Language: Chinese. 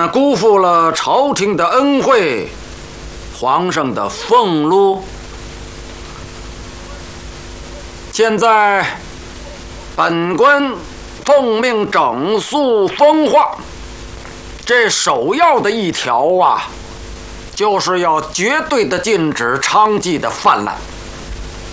但辜负了朝廷的恩惠，皇上的俸禄。现在本官奉命整肃风化，这首要的一条啊，就是要绝对的禁止娼妓的泛滥。